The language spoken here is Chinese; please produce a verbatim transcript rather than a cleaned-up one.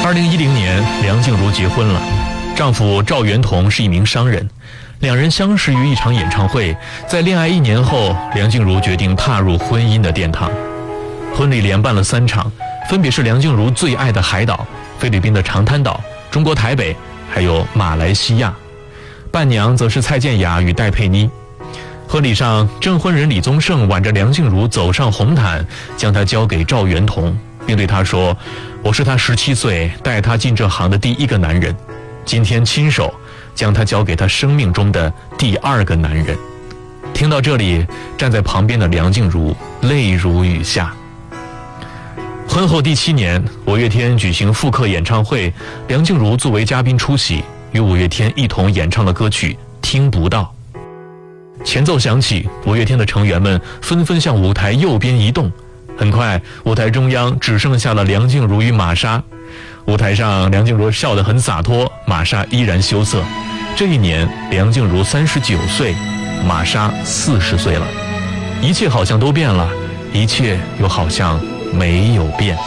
二零一零年，梁静茹结婚了，丈夫赵元同是一名商人，两人相识于一场演唱会，在恋爱一年后，梁静茹决定踏入婚姻的殿堂。婚礼连办了三场，分别是梁静茹最爱的海岛、菲律宾的长滩岛、中国台北，还有马来西亚。伴娘则是蔡健雅与戴佩妮。婚礼上，证婚人李宗盛挽着梁静茹走上红毯，将她交给赵元同，并对她说：“我是他十七岁带她进这行的第一个男人，今天亲手将她交给他生命中的第二个男人。”听到这里，站在旁边的梁静茹泪如雨下。婚后第七年，五月天举行复刻演唱会，梁静茹作为嘉宾出席，与五月天一同演唱了歌曲《听不到》。前奏响起，五月天的成员们纷纷向舞台右边移动。很快，舞台中央只剩下了梁静茹与玛莎。舞台上，梁静茹笑得很洒脱，玛莎依然羞涩。这一年，梁静茹三十九岁，玛莎四十岁了。一切好像都变了，一切又好像没有变。